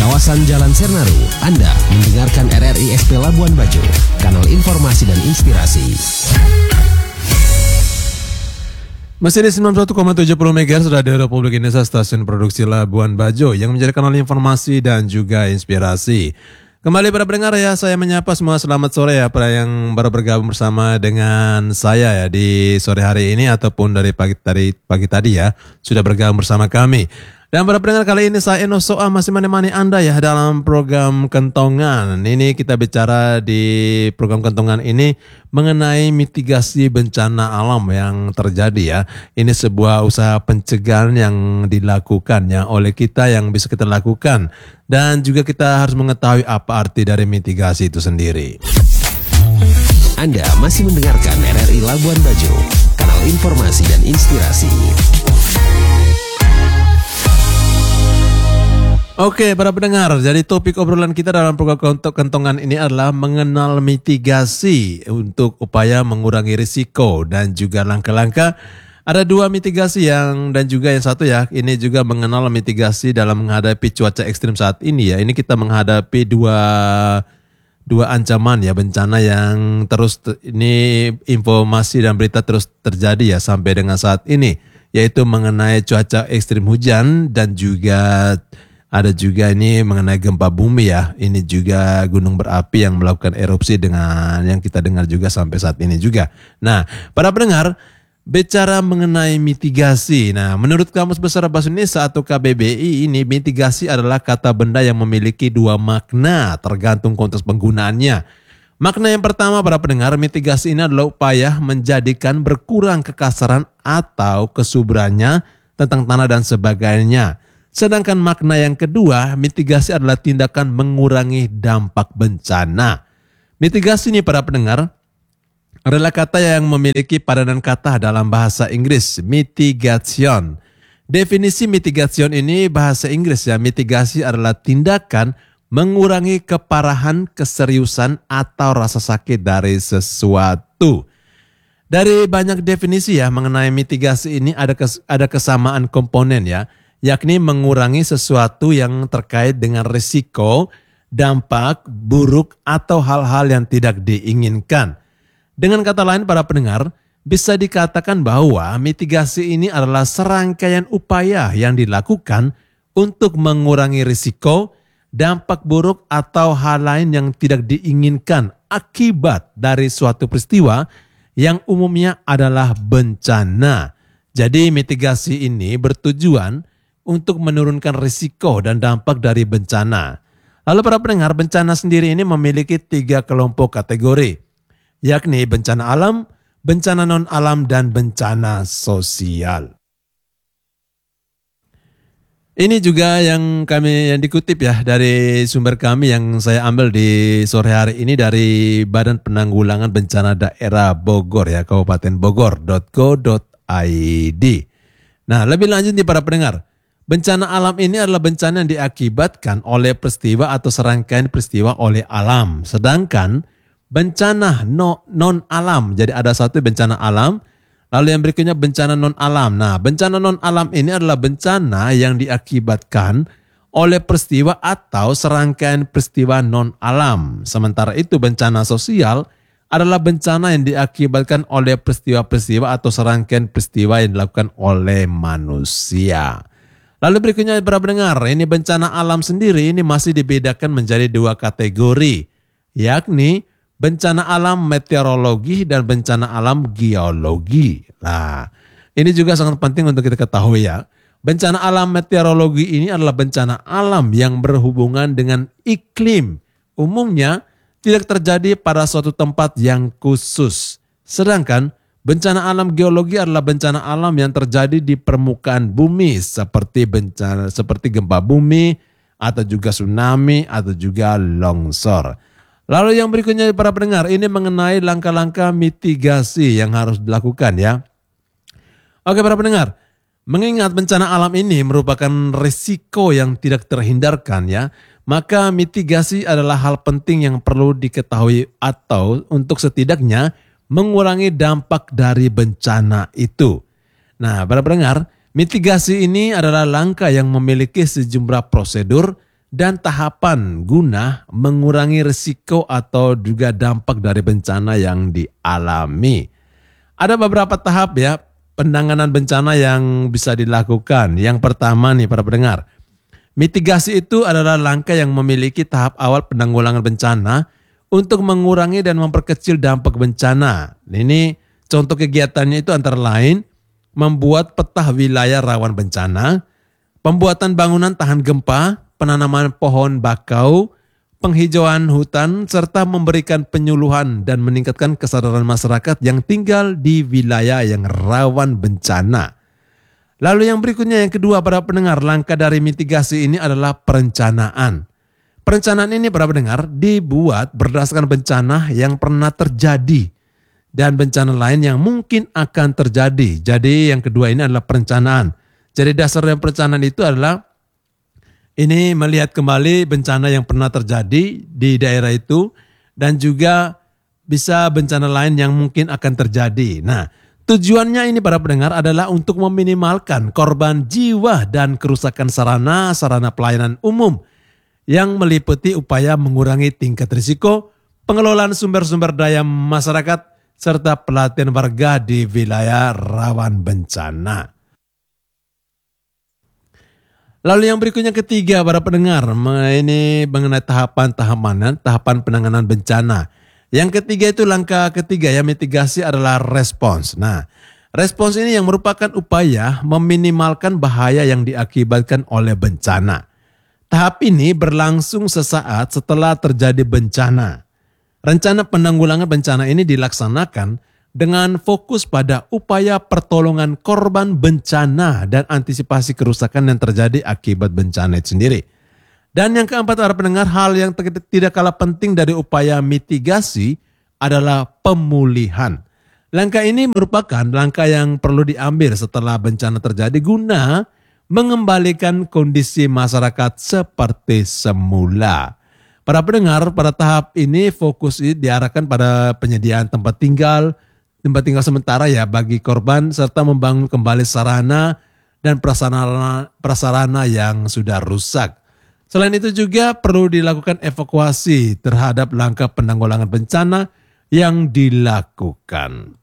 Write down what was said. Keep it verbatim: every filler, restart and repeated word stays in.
kawasan Jalan Sernaru, Anda mendengarkan R R I S P Labuan Bajo, kanal informasi dan inspirasi. Masih di sembilan puluh satu koma tujuh megahertz Radio Republik Indonesia, stasiun produksi Labuan Bajo yang menjadi kanal informasi dan juga inspirasi. Kembali para pendengar ya, saya menyapa semua selamat sore ya para yang baru bergabung bersama dengan saya ya di sore hari ini ataupun dari pagi tadi pagi tadi ya sudah bergabung bersama kami. Dan para pendengar, kali ini saya Eno Soa masih menemani Anda ya dalam program Kentongan. Ini kita bicara di program Kentongan ini mengenai mitigasi bencana alam yang terjadi ya. Ini sebuah usaha pencegahan yang dilakukan ya oleh kita yang bisa kita lakukan. Dan juga kita harus mengetahui apa arti dari mitigasi itu sendiri. Anda masih mendengarkan R R I Labuan Bajo, kanal informasi dan inspirasi. Oke para pendengar, jadi topik obrolan kita dalam program Kentongan ini adalah mengenal mitigasi untuk upaya mengurangi risiko dan juga langkah-langkah. Ada dua mitigasi yang dan juga yang satu ya, ini juga mengenal mitigasi dalam menghadapi cuaca ekstrim saat ini ya. Ini kita menghadapi dua dua ancaman ya, bencana yang terus ini informasi dan berita terus terjadi ya sampai dengan saat ini, yaitu mengenai cuaca ekstrim hujan dan juga ada juga ini mengenai gempa bumi ya. Ini juga gunung berapi yang melakukan erupsi dengan yang kita dengar juga sampai saat ini juga. Nah, para pendengar, bicara mengenai mitigasi. Nah, menurut Kamus Besar Bahasa Indonesia atau K B B I ini, mitigasi adalah kata benda yang memiliki dua makna tergantung konteks penggunaannya. Makna yang pertama para pendengar, mitigasi ini adalah upaya menjadikan berkurang kekasaran atau kesuburannya tentang tanah dan sebagainya. Sedangkan makna yang kedua, mitigasi adalah tindakan mengurangi dampak bencana. Mitigasi ini para pendengar adalah kata yang memiliki padanan kata dalam bahasa Inggris, mitigation. Definisi mitigation ini bahasa Inggris ya, mitigasi adalah tindakan mengurangi keparahan, keseriusan atau rasa sakit dari sesuatu. Dari banyak definisi ya mengenai mitigasi ini ada kes, ada kesamaan komponen ya, yakni mengurangi sesuatu yang terkait dengan risiko, dampak, buruk, atau hal-hal yang tidak diinginkan. Dengan kata lain para pendengar, bisa dikatakan bahwa mitigasi ini adalah serangkaian upaya yang dilakukan untuk mengurangi risiko, dampak buruk, atau hal lain yang tidak diinginkan akibat dari suatu peristiwa yang umumnya adalah bencana. Jadi mitigasi ini bertujuan untuk menurunkan risiko dan dampak dari bencana. Lalu para pendengar, bencana sendiri ini memiliki tiga kelompok kategori, yakni bencana alam, bencana non-alam, dan bencana sosial. Ini juga yang kami yang dikutip ya dari sumber kami yang saya ambil di sore hari ini dari Badan Penanggulangan Bencana Daerah Bogor ya, Kabupaten Bogor dot go dot i d. Nah, lebih lanjut nih para pendengar, bencana alam ini adalah bencana yang diakibatkan oleh peristiwa atau serangkaian peristiwa oleh alam. Sedangkan bencana no, non-alam, jadi ada satu bencana alam, lalu yang berikutnya bencana non-alam. Nah, bencana non-alam ini adalah bencana yang diakibatkan oleh peristiwa atau serangkaian peristiwa non-alam. Sementara itu bencana sosial adalah bencana yang diakibatkan oleh peristiwa-peristiwa atau serangkaian peristiwa yang dilakukan oleh manusia. Lalu berikutnya para pendengar, ini bencana alam sendiri ini masih dibedakan menjadi dua kategori, yakni bencana alam meteorologi dan bencana alam geologi. Nah, ini juga sangat penting untuk kita ketahui ya. Bencana alam meteorologi ini adalah bencana alam yang berhubungan dengan iklim. Umumnya tidak terjadi pada suatu tempat yang khusus. Sedangkan bencana alam geologi adalah bencana alam yang terjadi di permukaan bumi seperti bencana seperti gempa bumi atau juga tsunami atau juga longsor. Lalu yang berikutnya para pendengar, ini mengenai langkah-langkah mitigasi yang harus dilakukan ya. Oke para pendengar, mengingat bencana alam ini merupakan risiko yang tidak terhindarkan ya, maka mitigasi adalah hal penting yang perlu diketahui atau untuk setidaknya mengurangi dampak dari bencana itu. Nah, para pendengar, mitigasi ini adalah langkah yang memiliki sejumlah prosedur dan tahapan guna mengurangi risiko atau juga dampak dari bencana yang dialami. Ada beberapa tahap ya penanganan bencana yang bisa dilakukan. Yang pertama nih para pendengar, mitigasi itu adalah langkah yang memiliki tahap awal penanggulangan bencana untuk mengurangi dan memperkecil dampak bencana. Ini contoh kegiatannya itu antara lain membuat peta wilayah rawan bencana, pembuatan bangunan tahan gempa, penanaman pohon bakau, penghijauan hutan, serta memberikan penyuluhan dan meningkatkan kesadaran masyarakat yang tinggal di wilayah yang rawan bencana. Lalu yang berikutnya yang kedua para pendengar, langkah dari mitigasi ini adalah perencanaan. Perencanaan ini para pendengar dibuat berdasarkan bencana yang pernah terjadi dan bencana lain yang mungkin akan terjadi. Jadi yang kedua ini adalah perencanaan. Jadi dasar dari perencanaan itu adalah ini melihat kembali bencana yang pernah terjadi di daerah itu dan juga bisa bencana lain yang mungkin akan terjadi. Nah, tujuannya ini para pendengar adalah untuk meminimalkan korban jiwa dan kerusakan sarana-sarana pelayanan umum yang meliputi upaya mengurangi tingkat risiko, pengelolaan sumber-sumber daya masyarakat, serta pelatihan warga di wilayah rawan bencana. Lalu yang berikutnya ketiga para pendengar, ini mengenai tahapan-tahapan, tahapan penanganan bencana. Yang ketiga itu langkah ketiga ya mitigasi adalah respons. Nah, respons ini yang merupakan upaya meminimalkan bahaya yang diakibatkan oleh bencana. Tahap ini berlangsung sesaat setelah terjadi bencana. Rencana penanggulangan bencana ini dilaksanakan dengan fokus pada upaya pertolongan korban bencana dan antisipasi kerusakan yang terjadi akibat bencana itu sendiri. Dan yang keempat para pendengar, hal yang tidak kalah penting dari upaya mitigasi adalah pemulihan. Langkah ini merupakan langkah yang perlu diambil setelah bencana terjadi guna mengembalikan kondisi masyarakat seperti semula. Para pendengar, pada tahap ini fokus diarahkan pada penyediaan tempat tinggal, tempat tinggal sementara ya bagi korban serta membangun kembali sarana dan prasarana, prasarana yang sudah rusak. Selain itu juga perlu dilakukan evakuasi terhadap langkah penanggulangan bencana yang dilakukan.